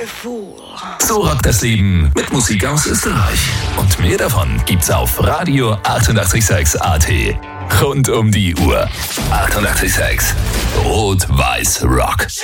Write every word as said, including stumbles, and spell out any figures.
fool. So rockt das Leben mit Musik aus Österreich. Und mehr davon gibt's auf Radio achtundachtzig Komma sechs A T. Rund um die Uhr. achtundachtzig Komma sechs. Rot-Weiß Rock.